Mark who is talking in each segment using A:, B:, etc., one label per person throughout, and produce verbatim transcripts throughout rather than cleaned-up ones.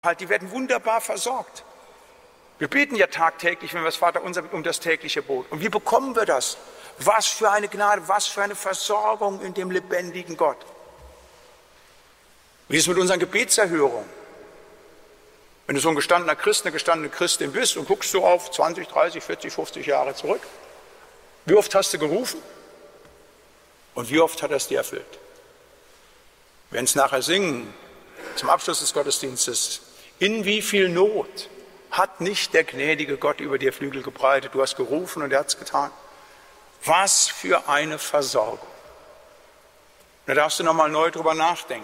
A: halt, die werden wunderbar versorgt. Wir beten ja tagtäglich, wenn wir das Vaterunser um das tägliche Brot. Und wie bekommen wir das? Was für eine Gnade, was für eine Versorgung in dem lebendigen Gott. Wie ist es mit unseren Gebetserhörungen? Wenn du so ein gestandener Christ, eine gestandene Christin bist und guckst so auf zwanzig, dreißig, vierzig, fünfzig Jahre zurück, wie oft hast du gerufen und wie oft hat er es dir erfüllt? Wir werden es nachher singen, zum Abschluss des Gottesdienstes. In wie viel Not hat nicht der gnädige Gott über dir Flügel gebreitet? Du hast gerufen und er hat es getan. Was für eine Versorgung. Da darfst du nochmal neu drüber nachdenken.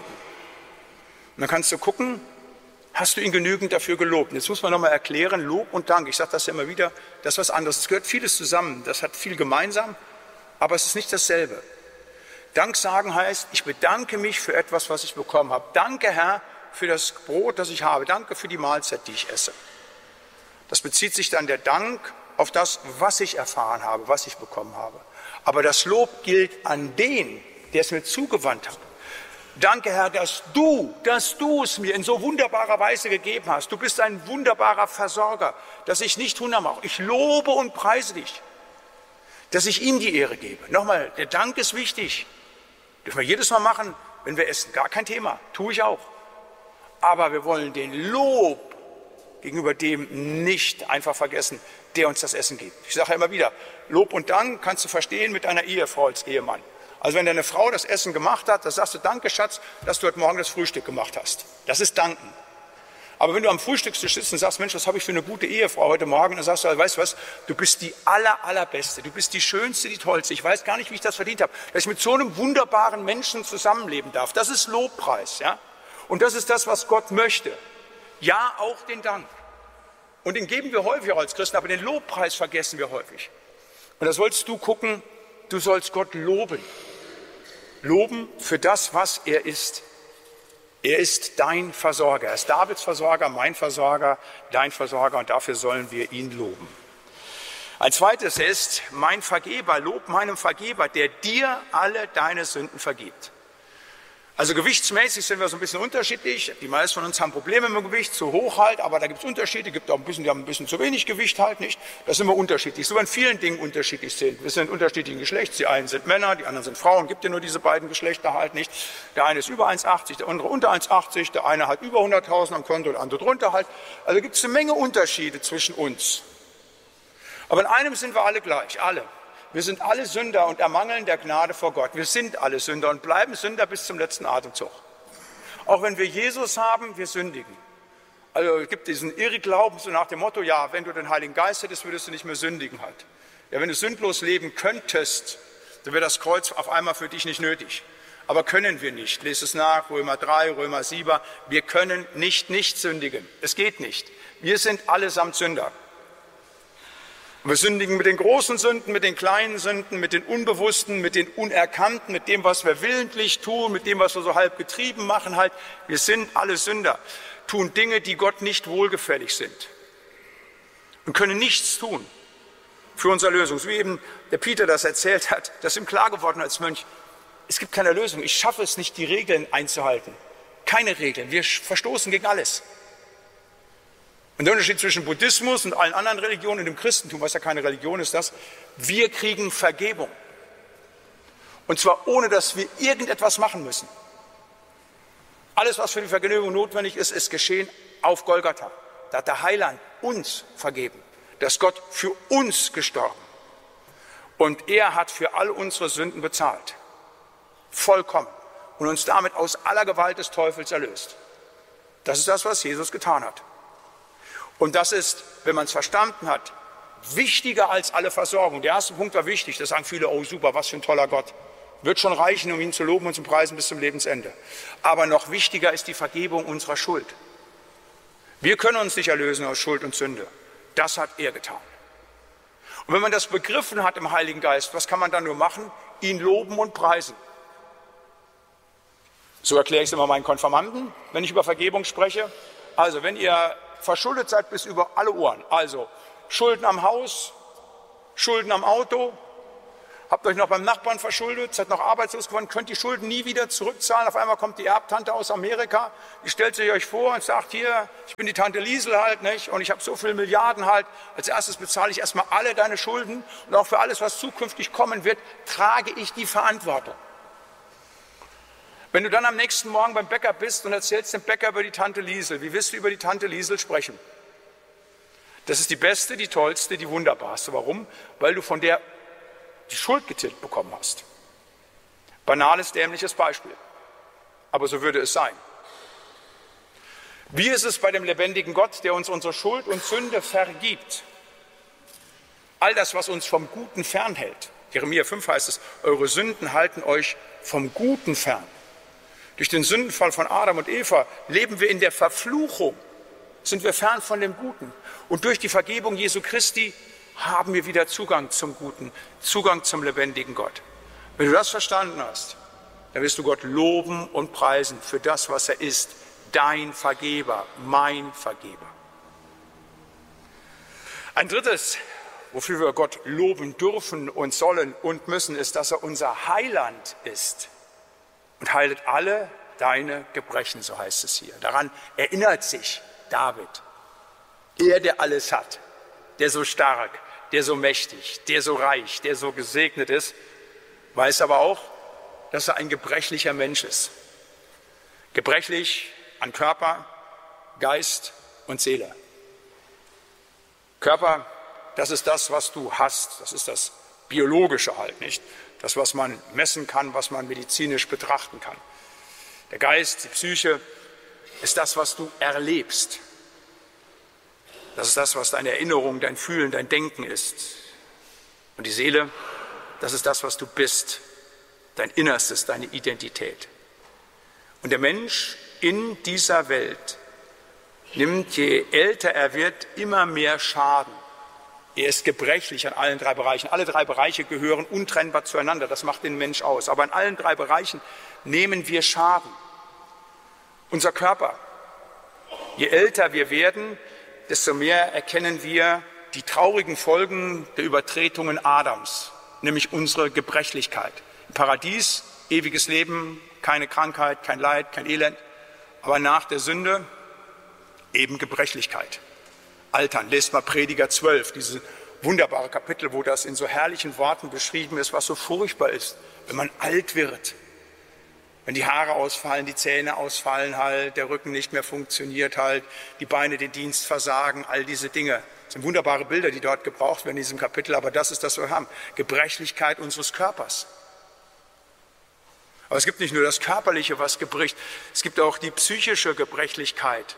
A: Und dann kannst du gucken, hast du ihn genügend dafür gelobt? Und jetzt muss man nochmal erklären, Lob und Dank, ich sage das ja immer wieder, das ist was anderes. Es gehört vieles zusammen, das hat viel gemeinsam, aber es ist nicht dasselbe. Dank sagen heißt, ich bedanke mich für etwas, was ich bekommen habe. Danke, Herr, für das Brot, das ich habe. Danke für die Mahlzeit, die ich esse. Das bezieht sich dann der Dank auf das, was ich erfahren habe, was ich bekommen habe. Aber das Lob gilt an den, der es mir zugewandt hat. Danke, Herr, dass du, dass du es mir in so wunderbarer Weise gegeben hast. Du bist ein wunderbarer Versorger, dass ich nicht Hunger mache. Ich lobe und preise dich, dass ich ihm die Ehre gebe. Nochmal, der Dank ist wichtig. Dürfen wir jedes Mal machen, wenn wir essen. Gar kein Thema, tue ich auch. Aber wir wollen den Lob gegenüber dem nicht einfach vergessen, der uns das Essen gibt. Ich sage ja immer wieder, Lob und Dank kannst du verstehen mit einer Ehefrau als Ehemann. Also wenn deine Frau das Essen gemacht hat, dann sagst du, danke Schatz, dass du heute Morgen das Frühstück gemacht hast. Das ist Danken. Aber wenn du am Frühstückstisch sitzt und sagst, Mensch, was habe ich für eine gute Ehefrau heute Morgen, dann sagst du, weißt du was, du bist die aller, allerbeste, du bist die schönste, die tollste. Ich weiß gar nicht, wie ich das verdient habe, dass ich mit so einem wunderbaren Menschen zusammenleben darf. Das ist Lobpreis, ja. Und das ist das, was Gott möchte. Ja, auch den Dank. Und den geben wir häufig auch als Christen, aber den Lobpreis vergessen wir häufig. Und da sollst du gucken, du sollst Gott loben. Loben für das, was er ist. Er ist dein Versorger. Er ist Davids Versorger, mein Versorger, dein Versorger und dafür sollen wir ihn loben. Ein zweites, er ist mein Vergeber. Lob meinem Vergeber, der dir alle deine Sünden vergibt. Also gewichtsmäßig sind wir so ein bisschen unterschiedlich. Die meisten von uns haben Probleme mit dem Gewicht, zu hoch halt, aber da gibt es Unterschiede. Es gibt auch ein bisschen, die haben ein bisschen zu wenig Gewicht halt, nicht? Da sind wir unterschiedlich, so wir in vielen Dingen unterschiedlich sind. Wir sind unterschiedlichen Geschlechts, die einen sind Männer, die anderen sind Frauen, gibt ja nur diese beiden Geschlechter halt nicht. Der eine ist über eins Komma achtzig, der andere unter eins Komma achtzig, der eine hat über hunderttausend am Konto, der andere drunter halt. Also gibt es eine Menge Unterschiede zwischen uns. Aber in einem sind wir alle gleich, alle. Wir sind alle Sünder und ermangeln der Gnade vor Gott. Wir sind alle Sünder und bleiben Sünder bis zum letzten Atemzug. Auch wenn wir Jesus haben, wir sündigen. Also es gibt diesen Irrglauben so nach dem Motto, ja, wenn du den Heiligen Geist hättest, würdest du nicht mehr sündigen halt. Ja, wenn du sündlos leben könntest, dann wäre das Kreuz auf einmal für dich nicht nötig. Aber können wir nicht. Lest es nach, Römer drei, Römer sieben. Wir können nicht nicht sündigen. Es geht nicht. Wir sind allesamt Sünder. Wir sündigen mit den großen Sünden, mit den kleinen Sünden, mit den Unbewussten, mit den Unerkannten, mit dem, was wir willentlich tun, mit dem, was wir so halb getrieben machen halt. Wir sind alle Sünder, tun Dinge, die Gott nicht wohlgefällig sind und können nichts tun für unsere Lösung. So wie eben der Peter das erzählt hat, das ist ihm klar geworden als Mönch. Es gibt keine Lösung. Ich schaffe es nicht, die Regeln einzuhalten. Keine Regeln. Wir verstoßen gegen alles. Und der Unterschied zwischen Buddhismus und allen anderen Religionen und dem Christentum, was ja keine Religion ist, das, wir kriegen Vergebung. Und zwar ohne, dass wir irgendetwas machen müssen. Alles, was für die Vergebung notwendig ist, ist geschehen auf Golgatha. Da hat der Heiland uns vergeben. Da ist Gott für uns gestorben. Und er hat für all unsere Sünden bezahlt. Vollkommen. Und uns damit aus aller Gewalt des Teufels erlöst. Das ist das, was Jesus getan hat. Und das ist, wenn man es verstanden hat, wichtiger als alle Versorgung. Der erste Punkt war wichtig, da sagen viele, oh super, was für ein toller Gott. Wird schon reichen, um ihn zu loben und zu preisen bis zum Lebensende. Aber noch wichtiger ist die Vergebung unserer Schuld. Wir können uns nicht erlösen aus Schuld und Sünde. Das hat er getan. Und wenn man das begriffen hat im Heiligen Geist, was kann man dann nur machen? Ihn loben und preisen. So erkläre ich es immer meinen Konfirmanden, wenn ich über Vergebung spreche. Also wenn ihr verschuldet seid bis über alle Ohren. Also Schulden am Haus, Schulden am Auto, Habt euch noch beim Nachbarn verschuldet, seid noch arbeitslos geworden, könnt die Schulden nie wieder zurückzahlen. Auf einmal kommt die Erbtante aus Amerika, die stellt sich euch vor und sagt, hier, ich bin die Tante Liesel halt, nicht? Und ich habe so viele Milliarden halt. Als erstes bezahle ich erstmal alle deine Schulden und auch für alles, was zukünftig kommen wird, trage ich die Verantwortung. Wenn du dann am nächsten Morgen beim Bäcker bist und erzählst dem Bäcker über die Tante Liesel, wie wirst du über die Tante Liesel sprechen? Das ist die beste, die tollste, die wunderbarste. Warum? Weil du von der die Schuld getilgt bekommen hast. Banales, dämliches Beispiel. Aber so würde es sein. Wie ist es bei dem lebendigen Gott, der uns unsere Schuld und Sünde vergibt? All das, was uns vom Guten fernhält. Jeremia fünf heißt es, eure Sünden halten euch vom Guten fern. Durch den Sündenfall von Adam und Eva leben wir in der Verfluchung, sind wir fern von dem Guten. Und durch die Vergebung Jesu Christi haben wir wieder Zugang zum Guten, Zugang zum lebendigen Gott. Wenn du das verstanden hast, dann wirst du Gott loben und preisen für das, was er ist, dein Vergeber, mein Vergeber. Ein drittes, wofür wir Gott loben dürfen und sollen und müssen, ist, dass er unser Heiland ist und heilet alle deine Gebrechen, so heißt es hier. Daran erinnert sich David. Er, der alles hat, der so stark, der so mächtig, der so reich, der so gesegnet ist, weiß aber auch, dass er ein gebrechlicher Mensch ist. Gebrechlich an Körper, Geist und Seele. Körper, das ist das, was du hast, das ist das Biologische halt, nicht? Das, was man messen kann, was man medizinisch betrachten kann. Der Geist, die Psyche, ist das, was du erlebst. Das ist das, was deine Erinnerung, dein Fühlen, dein Denken ist. Und die Seele, das ist das, was du bist, dein Innerstes, deine Identität. Und der Mensch in dieser Welt nimmt, je älter er wird, immer mehr Schaden. Er ist gebrechlich an allen drei Bereichen. Alle drei Bereiche gehören untrennbar zueinander. Das macht den Mensch aus. Aber in allen drei Bereichen nehmen wir Schaden. Unser Körper, je älter wir werden, desto mehr erkennen wir die traurigen Folgen der Übertretungen Adams, nämlich unsere Gebrechlichkeit. Im Paradies, ewiges Leben, keine Krankheit, kein Leid, kein Elend, aber nach der Sünde eben Gebrechlichkeit. Altern, lest mal Prediger zwölf, dieses wunderbare Kapitel, wo das in so herrlichen Worten beschrieben ist, was so furchtbar ist, wenn man alt wird. Wenn die Haare ausfallen, die Zähne ausfallen halt, der Rücken nicht mehr funktioniert halt, die Beine den Dienst versagen, all diese Dinge. Das sind wunderbare Bilder, die dort gebraucht werden in diesem Kapitel, aber das ist das, was wir haben. Gebrechlichkeit unseres Körpers. Aber es gibt nicht nur das Körperliche, was gebricht, es gibt auch die psychische Gebrechlichkeit.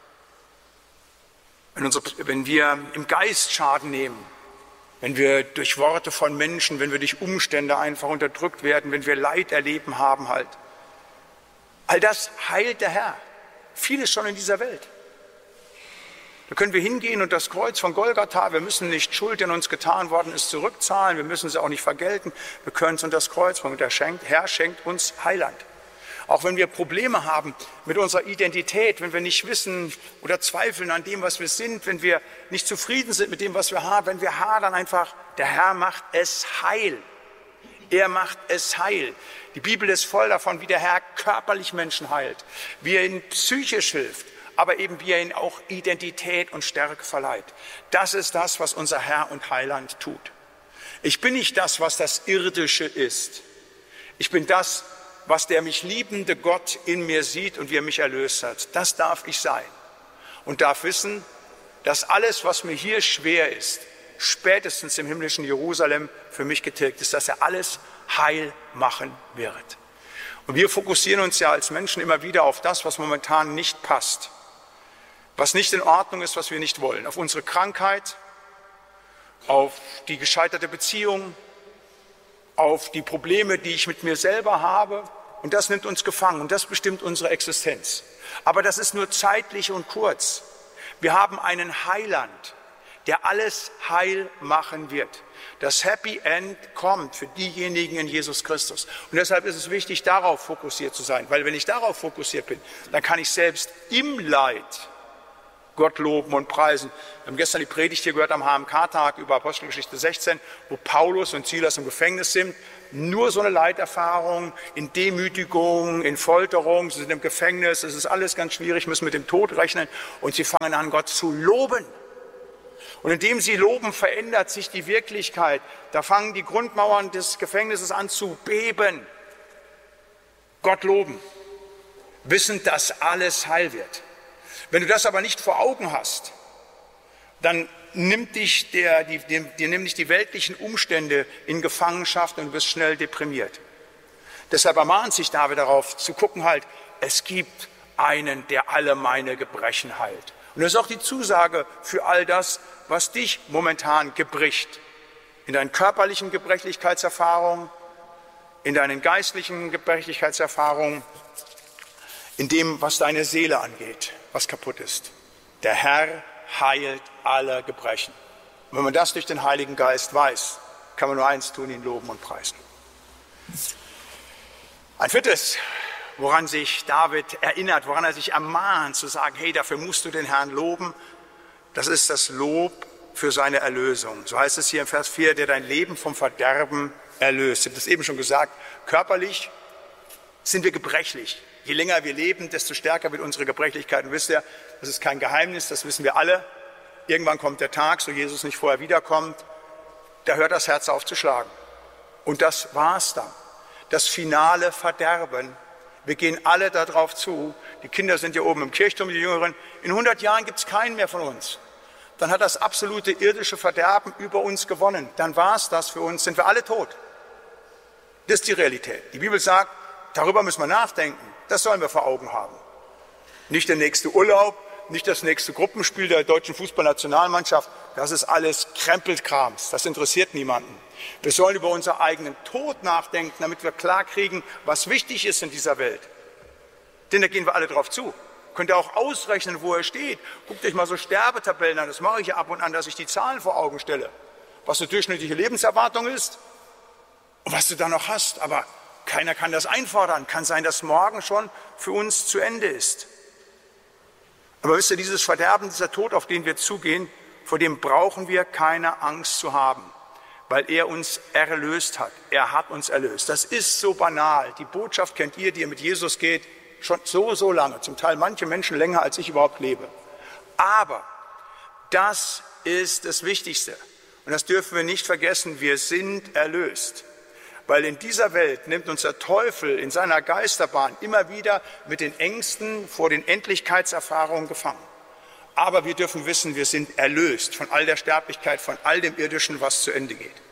A: Wenn, unsere, wenn wir im Geist Schaden nehmen, wenn wir durch Worte von Menschen, wenn wir durch Umstände einfach unterdrückt werden, wenn wir Leid erleben haben halt. All das heilt der Herr. Vieles schon in dieser Welt. Da können wir hingehen und das Kreuz von Golgatha, wir müssen nicht Schuld, die an uns getan worden ist, zurückzahlen, wir müssen sie auch nicht vergelten, wir können es unter das Kreuz bringen. Und der Herr schenkt uns Heiland. Auch wenn wir Probleme haben mit unserer Identität, wenn wir nicht wissen oder zweifeln an dem, was wir sind, wenn wir nicht zufrieden sind mit dem, was wir haben, wenn wir hadern einfach, der Herr macht es heil. Er macht es heil. Die Bibel ist voll davon, wie der Herr körperlich Menschen heilt, wie er ihnen psychisch hilft, aber eben wie er ihnen auch Identität und Stärke verleiht. Das ist das, was unser Herr und Heiland tut. Ich bin nicht das, was das Irdische ist. Ich bin das, was der mich liebende Gott in mir sieht und wie er mich erlöst hat. Das darf ich sein und darf wissen, dass alles, was mir hier schwer ist, spätestens im himmlischen Jerusalem für mich getilgt ist, dass er alles heil machen wird. Und wir fokussieren uns ja als Menschen immer wieder auf das, was momentan nicht passt, was nicht in Ordnung ist, was wir nicht wollen, auf unsere Krankheit, auf die gescheiterte Beziehung, auf die Probleme, die ich mit mir selber habe. Und das nimmt uns gefangen und das bestimmt unsere Existenz. Aber das ist nur zeitlich und kurz. Wir haben einen Heiland, der alles heil machen wird. Das Happy End kommt für diejenigen in Jesus Christus. Und deshalb ist es wichtig, darauf fokussiert zu sein. Weil wenn ich darauf fokussiert bin, dann kann ich selbst im Leid Gott loben und preisen. Wir haben gestern die Predigt hier gehört am H M K-Tag über Apostelgeschichte sechzehn, wo Paulus und Silas im Gefängnis sind. Nur so eine Leiterfahrung, in Demütigung, in Folterung, sie sind im Gefängnis, es ist alles ganz schwierig, müssen mit dem Tod rechnen und sie fangen an, Gott zu loben. Und indem sie loben, verändert sich die Wirklichkeit. Da fangen die Grundmauern des Gefängnisses an zu beben. Gott loben, wissen, dass alles heil wird. Wenn du das aber nicht vor Augen hast, dann nimmt dich der, die, die, die, nimmt dich die weltlichen Umstände in Gefangenschaft und du wirst schnell deprimiert. Deshalb ermahnt sich David darauf, zu gucken halt, es gibt einen, der alle meine Gebrechen heilt. Und das ist auch die Zusage für all das, was dich momentan gebricht. In deinen körperlichen Gebrechlichkeitserfahrungen, in deinen geistlichen Gebrechlichkeitserfahrungen, in dem, was deine Seele angeht, was kaputt ist. Der Herr heilt alle Gebrechen. Und wenn man das durch den Heiligen Geist weiß, kann man nur eins tun, ihn loben und preisen. Ein viertes, woran sich David erinnert, woran er sich ermahnt, zu sagen, hey, dafür musst du den Herrn loben, das ist das Lob für seine Erlösung. So heißt es hier im Vers vier, der dein Leben vom Verderben erlöst. Ich habe das eben schon gesagt, körperlich sind wir gebrechlich. Je länger wir leben, desto stärker wird unsere Gebrechlichkeit. Und wisst ihr, das ist kein Geheimnis, das wissen wir alle. Irgendwann kommt der Tag, so Jesus nicht vorher wiederkommt, da hört das Herz auf zu schlagen. Und das war's dann. Das finale Verderben. Wir gehen alle darauf zu. Die Kinder sind hier oben im Kirchturm, die Jüngeren. In hundert Jahren gibt es keinen mehr von uns. Dann hat das absolute irdische Verderben über uns gewonnen. Dann war es das für uns, sind wir alle tot. Das ist die Realität. Die Bibel sagt, darüber müssen wir nachdenken. Das sollen wir vor Augen haben. Nicht der nächste Urlaub, nicht das nächste Gruppenspiel der deutschen Fußballnationalmannschaft. Das ist alles Krempelkrams. Das interessiert niemanden. Wir sollen über unseren eigenen Tod nachdenken, damit wir klarkriegen, was wichtig ist in dieser Welt. Denn da gehen wir alle drauf zu. Könnt ihr auch ausrechnen, wo er steht. Guckt euch mal so Sterbetabellen an. Das mache ich ja ab und an, dass ich die Zahlen vor Augen stelle. Was eine durchschnittliche Lebenserwartung ist und was du da noch hast. Aber keiner kann das einfordern. Kann sein, dass morgen schon für uns zu Ende ist. Aber wisst ihr, dieses Verderben, dieser Tod, auf den wir zugehen, vor dem brauchen wir keine Angst zu haben, weil er uns erlöst hat. Er hat uns erlöst. Das ist so banal. Die Botschaft kennt ihr, die ihr mit Jesus geht, schon so, so lange. Zum Teil manche Menschen länger, als ich überhaupt lebe. Aber das ist das Wichtigste. Und das dürfen wir nicht vergessen. Wir sind erlöst. Weil in dieser Welt nimmt uns der Teufel in seiner Geisterbahn immer wieder mit den Ängsten vor den Endlichkeitserfahrungen gefangen. Aber wir dürfen wissen, wir sind erlöst von all der Sterblichkeit, von all dem Irdischen, was zu Ende geht.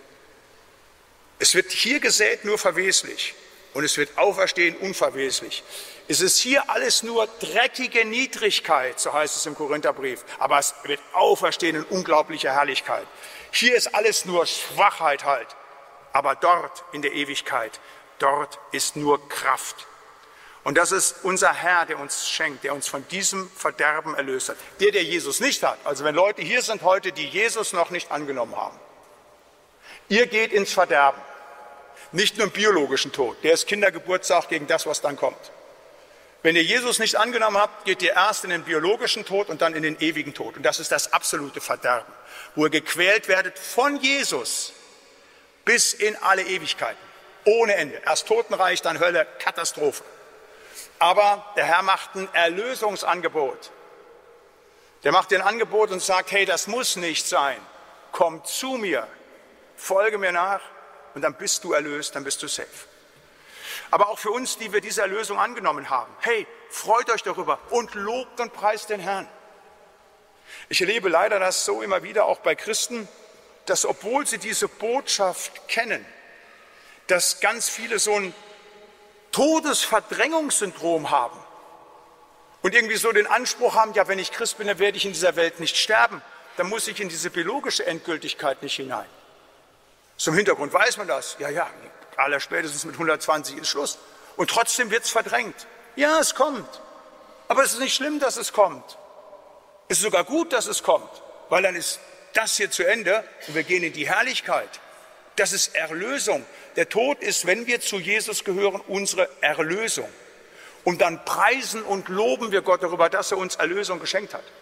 A: Es wird hier gesät nur verweslich und es wird auferstehen unverweslich. Es ist hier alles nur dreckige Niedrigkeit, so heißt es im Korintherbrief, aber es wird auferstehen in unglaublicher Herrlichkeit. Hier ist alles nur Schwachheit halt. Aber dort in der Ewigkeit, dort ist nur Kraft. Und das ist unser Herr, der uns schenkt, der uns von diesem Verderben erlöst hat. Der, der Jesus nicht hat. Also wenn Leute hier sind heute, die Jesus noch nicht angenommen haben. Ihr geht ins Verderben. Nicht nur im biologischen Tod. Der ist Kindergeburtstag gegen das, was dann kommt. Wenn ihr Jesus nicht angenommen habt, geht ihr erst in den biologischen Tod und dann in den ewigen Tod. Und das ist das absolute Verderben. Wo ihr gequält werdet von Jesus bis in alle Ewigkeiten, ohne Ende. Erst Totenreich, dann Hölle, Katastrophe. Aber der Herr macht ein Erlösungsangebot. Der macht dir ein Angebot und sagt, hey, das muss nicht sein. Komm zu mir, folge mir nach und dann bist du erlöst, dann bist du safe. Aber auch für uns, die wir diese Erlösung angenommen haben, hey, freut euch darüber und lobt und preist den Herrn. Ich erlebe leider das so immer wieder auch bei Christen, dass obwohl sie diese Botschaft kennen, dass ganz viele so ein Todesverdrängungssyndrom haben und irgendwie so den Anspruch haben, ja, wenn ich Christ bin, dann werde ich in dieser Welt nicht sterben, dann muss ich in diese biologische Endgültigkeit nicht hinein. Zum Hintergrund weiß man das, ja, ja, allerspätestens mit hundertzwanzig ist Schluss. Und trotzdem wird es verdrängt. Ja, es kommt, aber es ist nicht schlimm, dass es kommt. Es ist sogar gut, dass es kommt, weil dann ist das hier zu Ende und wir gehen in die Herrlichkeit. Das ist Erlösung. Der Tod ist, wenn wir zu Jesus gehören, unsere Erlösung. Und dann preisen und loben wir Gott darüber, dass er uns Erlösung geschenkt hat.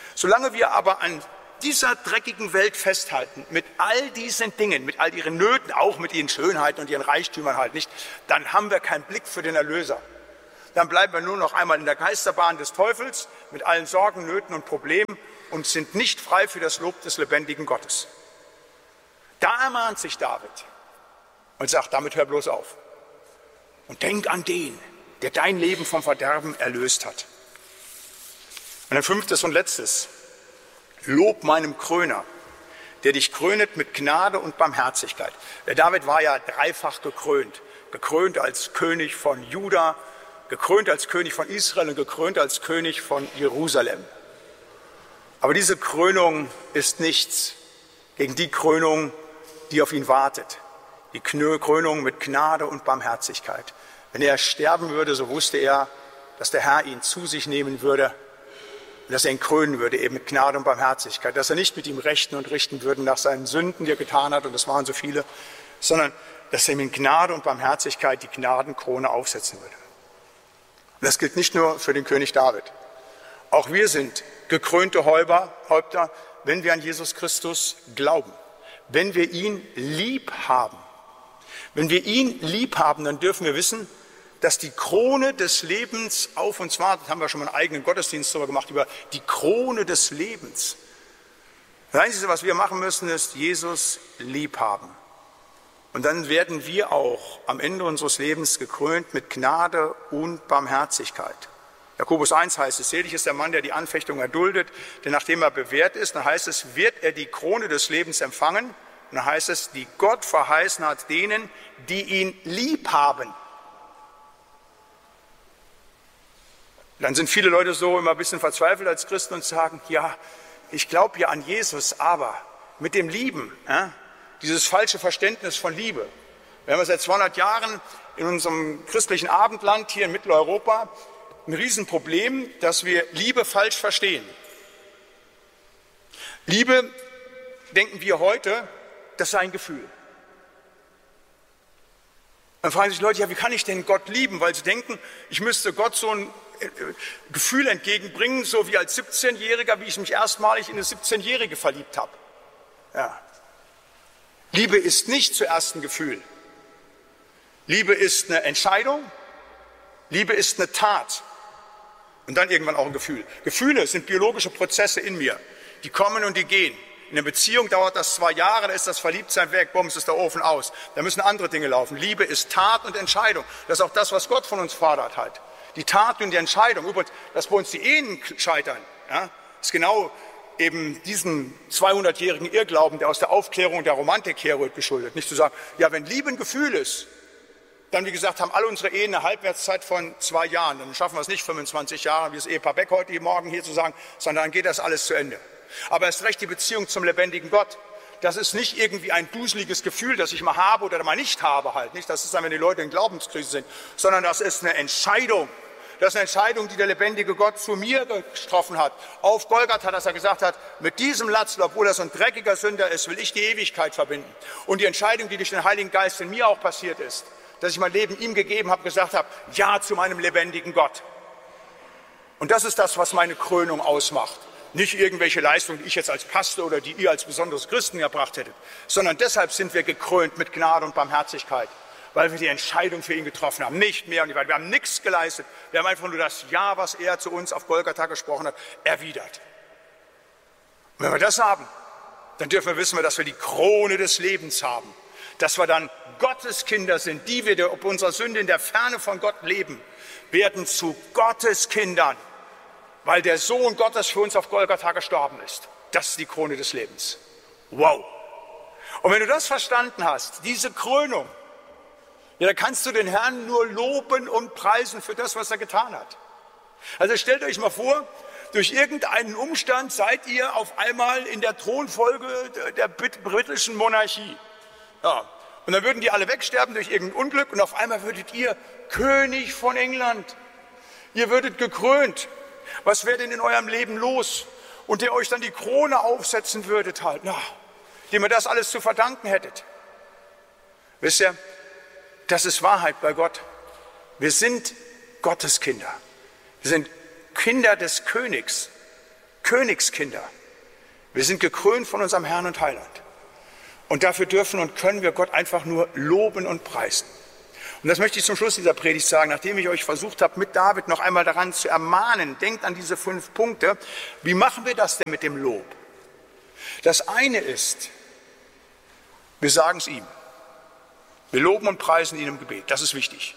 A: Solange wir aber an dieser dreckigen Welt festhalten, mit all diesen Dingen, mit all ihren Nöten, auch mit ihren Schönheiten und ihren Reichtümern halt nicht, dann haben wir keinen Blick für den Erlöser. Dann bleiben wir nur noch einmal in der Geisterbahn des Teufels mit allen Sorgen, Nöten und Problemen und sind nicht frei für das Lob des lebendigen Gottes. Da ermahnt sich David und sagt, damit hör bloß auf. Und denk an den, der dein Leben vom Verderben erlöst hat. Und ein fünftes und letztes. Lob meinem Kröner, der dich krönet mit Gnade und Barmherzigkeit. Der David war ja dreifach gekrönt. Gekrönt als König von Juda, gekrönt als König von Israel und gekrönt als König von Jerusalem. Aber diese Krönung ist nichts gegen die Krönung, die auf ihn wartet. Die Krönung mit Gnade und Barmherzigkeit. Wenn er sterben würde, so wusste er, dass der Herr ihn zu sich nehmen würde, dass er ihn krönen würde, eben mit Gnade und Barmherzigkeit, dass er nicht mit ihm rechten und richten würde nach seinen Sünden, die er getan hat, und das waren so viele, sondern dass er ihm in Gnade und Barmherzigkeit die Gnadenkrone aufsetzen würde. Und das gilt nicht nur für den König David. Auch wir sind gekrönte Häupter, wenn wir an Jesus Christus glauben, wenn wir ihn lieb haben. Wenn wir ihn lieb haben, dann dürfen wir wissen, dass die Krone des Lebens auf uns wartet. Haben wir schon mal einen eigenen Gottesdienst darüber gemacht, über die Krone des Lebens. Das Einzige, was wir machen müssen, ist Jesus lieb haben. Und dann werden wir auch am Ende unseres Lebens gekrönt mit Gnade und Barmherzigkeit. Jakobus eins heißt es, selig ist der Mann, der die Anfechtung erduldet, denn nachdem er bewährt ist, dann heißt es, wird er die Krone des Lebens empfangen. Und dann heißt es, die Gott verheißen hat denen, die ihn lieb haben. Dann sind viele Leute so immer ein bisschen verzweifelt als Christen und sagen, ja, ich glaube ja an Jesus, aber mit dem Lieben, ja, dieses falsche Verständnis von Liebe. Wir haben seit zweihundert Jahren in unserem christlichen Abendland hier in Mitteleuropa ein Riesenproblem, dass wir Liebe falsch verstehen. Liebe, denken wir heute, das sei ein Gefühl. Dann fragen sich Leute, ja, wie kann ich denn Gott lieben? Weil sie denken, ich müsste Gott so ein Gefühl entgegenbringen, so wie als siebzehnjähriger, wie ich mich erstmalig in eine siebzehnjährige verliebt habe. Ja. Liebe ist nicht zuerst ein Gefühl. Liebe ist eine Entscheidung. Liebe ist eine Tat. Und dann irgendwann auch ein Gefühl. Gefühle sind biologische Prozesse in mir. Die kommen und die gehen. In einer Beziehung dauert das zwei Jahre, da ist das Verliebtsein weg, bums, ist der Ofen aus. Da müssen andere Dinge laufen. Liebe ist Tat und Entscheidung. Das ist auch das, was Gott von uns fordert halt. Die Tat und die Entscheidung. Übrigens, dass bei uns die Ehen scheitern, ja, ist genau eben diesen zweihundertjährigen Irrglauben, der aus der Aufklärung und der Romantik herrührt, geschuldet. Nicht zu sagen, ja, wenn Liebe ein Gefühl ist, dann, wie gesagt, haben alle unsere Ehen eine Halbwertszeit von zwei Jahren. Dann schaffen wir es nicht fünfundzwanzig Jahre, wie das Ehepaar Beck heute Morgen hier zu sagen, sondern dann geht das alles zu Ende. Aber erst recht die Beziehung zum lebendigen Gott. Das ist nicht irgendwie ein duseliges Gefühl, das ich mal habe oder mal nicht habe halt. Nicht, das ist dann, wenn die Leute in Glaubenskrise sind, sondern das ist eine Entscheidung. Das ist eine Entscheidung, die der lebendige Gott zu mir getroffen hat. Auf Golgatha, dass er gesagt hat, mit diesem Latzl, obwohl er so ein dreckiger Sünder ist, will ich die Ewigkeit verbinden. Und die Entscheidung, die durch den Heiligen Geist in mir auch passiert ist, dass ich mein Leben ihm gegeben habe, gesagt habe, ja zu meinem lebendigen Gott. Und das ist das, was meine Krönung ausmacht. Nicht irgendwelche Leistungen, die ich jetzt als Pastor oder die ihr als besonderes Christen erbracht hättet, sondern deshalb sind wir gekrönt mit Gnade und Barmherzigkeit, weil wir die Entscheidung für ihn getroffen haben, nicht mehr und nicht weiter. Wir haben nichts geleistet, wir haben einfach nur das Ja, was er zu uns auf Golgatha gesprochen hat, erwidert. Und wenn wir das haben, dann dürfen wir wissen, dass wir die Krone des Lebens haben, dass wir dann Gottes Kinder sind, die wir ob unserer Sünde in der Ferne von Gott leben, werden zu Gottes Kindern, weil der Sohn Gottes für uns auf Golgatha gestorben ist. Das ist die Krone des Lebens. Wow! Und wenn du das verstanden hast, diese Krönung, ja, dann kannst du den Herrn nur loben und preisen für das, was er getan hat. Also stellt euch mal vor, durch irgendeinen Umstand seid ihr auf einmal in der Thronfolge der britischen Monarchie. Ja. Und dann würden die alle wegsterben durch irgendein Unglück und auf einmal würdet ihr König von England. Ihr würdet gekrönt. Was wäre denn in eurem Leben los? Und ihr euch dann die Krone aufsetzen würdet halt, na, dem ihr das alles zu verdanken hättet. Wisst ihr, das ist Wahrheit bei Gott. Wir sind Gottes Kinder. Wir sind Kinder des Königs. Königskinder. Wir sind gekrönt von unserem Herrn und Heiland. Und dafür dürfen und können wir Gott einfach nur loben und preisen. Und das möchte ich zum Schluss dieser Predigt sagen, nachdem ich euch versucht habe, mit David noch einmal daran zu ermahnen. Denkt an diese fünf Punkte. Wie machen wir das denn mit dem Lob? Das eine ist, wir sagen es ihm. Wir loben und preisen ihn im Gebet. Das ist wichtig.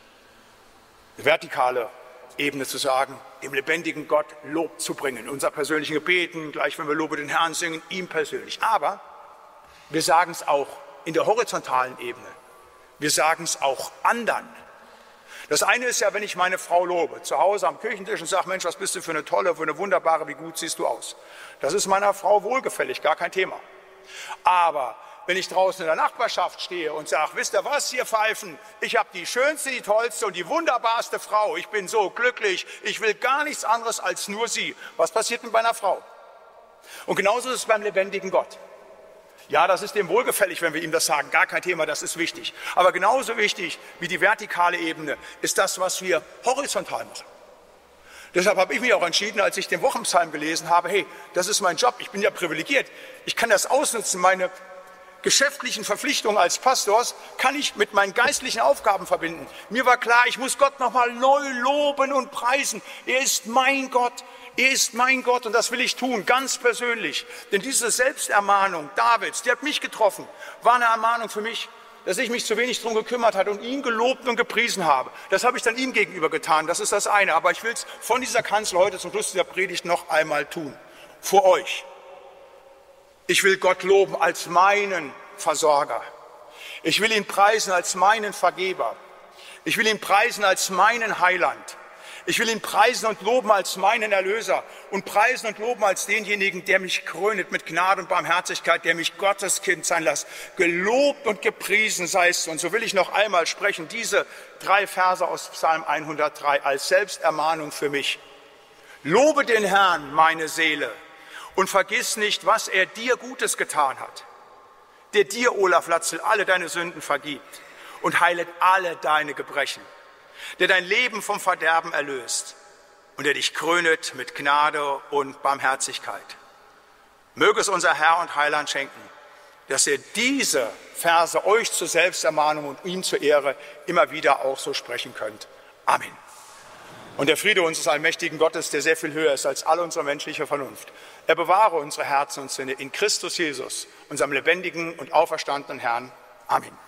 A: Eine vertikale Ebene zu sagen, dem lebendigen Gott Lob zu bringen. In unser persönlichen Gebeten, gleich wenn wir Lobe den Herrn singen, ihm persönlich. Aber wir sagen es auch in der horizontalen Ebene. Wir sagen es auch anderen. Das eine ist ja, wenn ich meine Frau lobe, zu Hause am Küchentisch und sage, Mensch, was bist du für eine tolle, für eine wunderbare, wie gut siehst du aus. Das ist meiner Frau wohlgefällig, gar kein Thema. Aber wenn ich draußen in der Nachbarschaft stehe und sage, wisst ihr was, ihr Pfeifen, ich habe die schönste, die tollste und die wunderbarste Frau, ich bin so glücklich, ich will gar nichts anderes als nur sie. Was passiert mit meiner Frau? Und genauso ist es beim lebendigen Gott. Ja, das ist dem wohlgefällig, wenn wir ihm das sagen, gar kein Thema, das ist wichtig. Aber genauso wichtig wie die vertikale Ebene ist das, was wir horizontal machen. Deshalb habe ich mich auch entschieden, als ich den Wochenpsalm gelesen habe, hey, das ist mein Job, ich bin ja privilegiert, ich kann das ausnutzen, meine geschäftlichen Verpflichtungen als Pastors kann ich mit meinen geistlichen Aufgaben verbinden. Mir war klar, ich muss Gott nochmal neu loben und preisen. Er ist mein Gott. Er ist mein Gott und das will ich tun, ganz persönlich. Denn diese Selbstermahnung Davids, die hat mich getroffen, war eine Ermahnung für mich, dass ich mich zu wenig darum gekümmert habe und ihn gelobt und gepriesen habe. Das habe ich dann ihm gegenüber getan, das ist das eine. Aber ich will es von dieser Kanzel heute zum Schluss dieser Predigt noch einmal tun, vor euch. Ich will Gott loben als meinen Versorger. Ich will ihn preisen als meinen Vergeber. Ich will ihn preisen als meinen Heiland. Ich will ihn preisen und loben als meinen Erlöser und preisen und loben als denjenigen, der mich krönet mit Gnade und Barmherzigkeit, der mich Gottes Kind sein lässt. Gelobt und gepriesen sei es. Und so will ich noch einmal sprechen, diese drei Verse aus Psalm hundertdrei als Selbstermahnung für mich. Lobe den Herrn, meine Seele, und vergiss nicht, was er dir Gutes getan hat, der dir, Olaf Latzel, alle deine Sünden vergibt und heilet alle deine Gebrechen, der dein Leben vom Verderben erlöst und der dich krönet mit Gnade und Barmherzigkeit. Möge es unser Herr und Heiland schenken, dass ihr diese Verse euch zur Selbstermahnung und ihm zur Ehre immer wieder auch so sprechen könnt. Amen. Und der Friede unseres allmächtigen Gottes, der sehr viel höher ist als alle unsere menschliche Vernunft, er bewahre unsere Herzen und Sinne in Christus Jesus, unserem lebendigen und auferstandenen Herrn. Amen.